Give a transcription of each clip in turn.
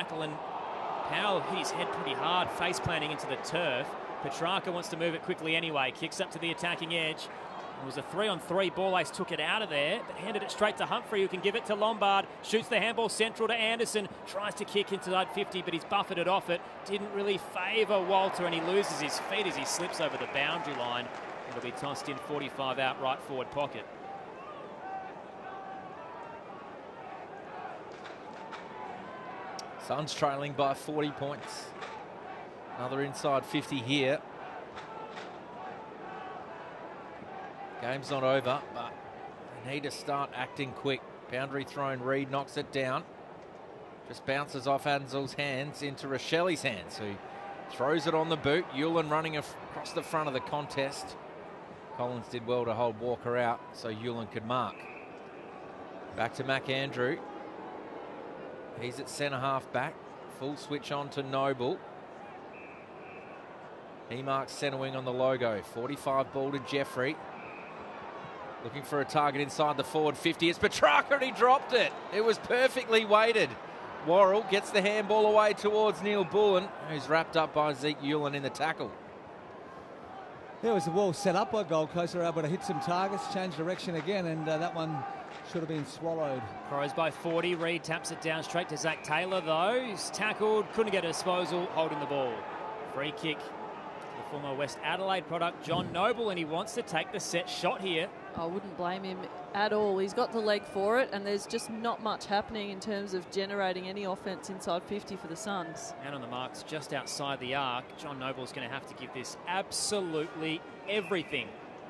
tackle, and Powell hit his head pretty hard, face planting into the turf. Petrarca wants to move it quickly anyway, kicks up to the attacking edge. It was a 3-on-3. Ball Ace took it out of there, but handed it straight to Humphrey, who can give it to Lombard. Shoots the handball central to Anderson. Tries to kick inside 50, but he's buffeted off it. Didn't really favour Walter, and he loses his feet as he slips over the boundary line. It'll be tossed in 45 out right forward pocket. Suns trailing by 40 points. Another inside 50 here. Game's not over, but they need to start acting quick. Boundary thrown, Reed knocks it down. Just bounces off Ansel's hands into Rochelli's hands, who throws it on the boot. Hewlin running across the front of the contest. Collins did well to hold Walker out so Hewlin could mark. Back to McAndrew. He's at centre half back. Full switch on to Noble. He marks centre wing on the logo. 45 ball to Jeffrey. Looking for a target inside the forward 50. It's Petrarca, and he dropped it. It was perfectly weighted. Worrell gets the handball away towards Neil Bullen, who's wrapped up by Zeke Hewlin in the tackle. There was the ball set up by Gold Coast. They were able to hit some targets, change direction again, and that one should have been swallowed. Crows by 40. Reed taps it down straight to Zach Taylor, though. He's tackled, couldn't get a disposal, holding the ball. Free kick to the former West Adelaide product, John Noble, and he wants to take the set shot here. I wouldn't blame him at all. He's got the leg for it, and there's just not much happening in terms of generating any offence inside 50 for the Suns. And on the marks just outside the arc, John Noble's going to have to give this absolutely everything.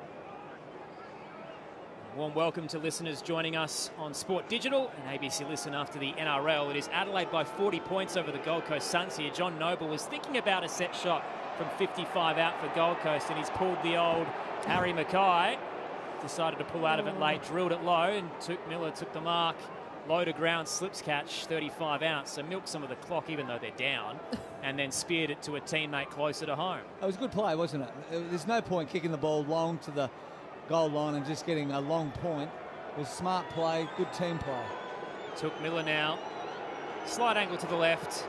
Warm welcome to listeners joining us on Sport Digital and ABC Listen after the NRL. It is Adelaide by 40 points over the Gold Coast Suns here. John Noble was thinking about a set shot from 55 out for Gold Coast, and he's pulled the old Harry Mackay. Decided to pull out of it late, drilled it low, and Miller took the mark. Low to ground, slips catch, 35 out. So milked some of the clock, even though they're down, and then speared it to a teammate closer to home. It was a good play, wasn't it? There's no point kicking the ball long to the goal line and just getting a long point. It was smart play, good team play. Took Miller now. Slight angle to the left.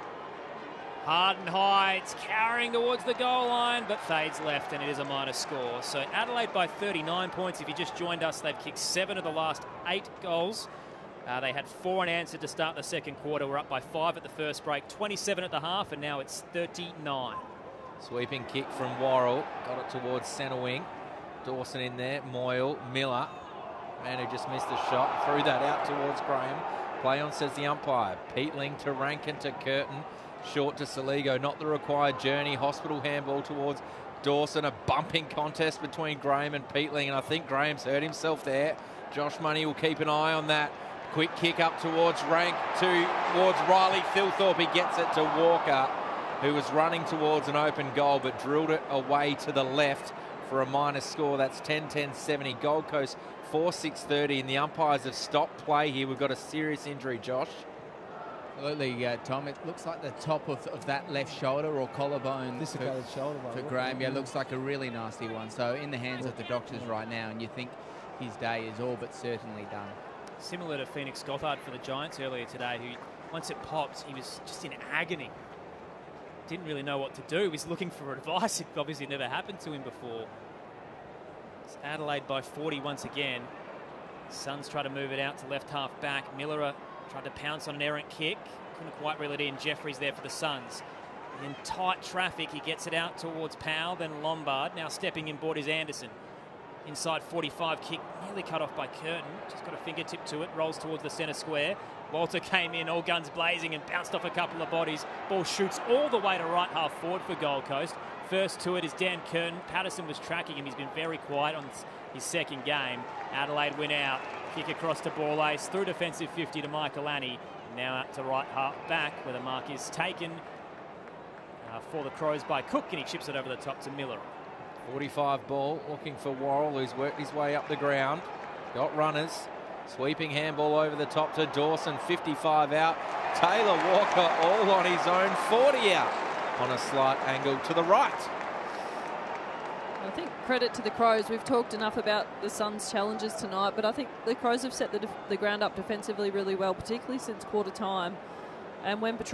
Hard and high, it's carrying towards the goal line, but fades left, and it is a minus score. So Adelaide by 39 points. If you just joined us, they've kicked 7 of the last 8 goals. They had 4 unanswered to start the second quarter. We're up by 5 at the first break, 27 at the half, and now it's 39. Sweeping kick from Worrell. Got it towards centre wing. Dawson in there. Moyle, Miller. Man who just missed the shot. Threw that out towards Graham. Play on, says the umpire. Peatling to Rankin to Curtin. Short to Saligo, not the required journey. Hospital handball towards Dawson. A bumping contest between Graham and Peatling, and I think Graham's hurt himself there. Josh Money will keep an eye on that. Quick kick up towards towards Riley Thilthorpe. He gets it to Walker, who was running towards an open goal, but drilled it away to the left for a minus score. That's 10-10-70. Gold Coast 4-6-30, and the umpires have stopped play here. We've got a serious injury, Josh. Absolutely, Tom. It looks like the top of that left shoulder or collarbone Dislocated shoulder for Graham. Yeah, looks like a really nasty one. So in the hands of the doctors right now, and you think his day is all but certainly done. Similar to Phoenix Gothard for the Giants earlier today, who, once it popped, he was just in agony. Didn't really know what to do. He was looking for advice. It obviously never happened to him before. It's Adelaide by 40 once again. Suns try to move it out to left half back. Miller tried to pounce on an errant kick. Couldn't quite reel it in. Jeffrey's there for the Suns. In tight traffic, he gets it out towards Powell, then Lombard. Now stepping in board is Anderson. Inside 45 kick, nearly cut off by Curtin. Just got a fingertip to it. Rolls towards the centre square. Walter came in, all guns blazing, and bounced off a couple of bodies. Ball shoots all the way to right half forward for Gold Coast. First to it is Dan Curtin. Patterson was tracking him. He's been very quiet on his second game. Adelaide win out. Kick across to Ball Ace, through defensive 50 to Michael Annie. Now out to right half back, where the mark is taken for the Crows by Cook, and he chips it over the top to Miller. 45 ball, looking for Worrell, who's worked his way up the ground. Got runners. Sweeping handball over the top to Dawson, 55 out. Taylor Walker all on his own, 40 out on a slight angle to the right. I think credit to the Crows. We've talked enough about the Suns' challenges tonight, but I think the Crows have set the ground up defensively really well, particularly since quarter time. And when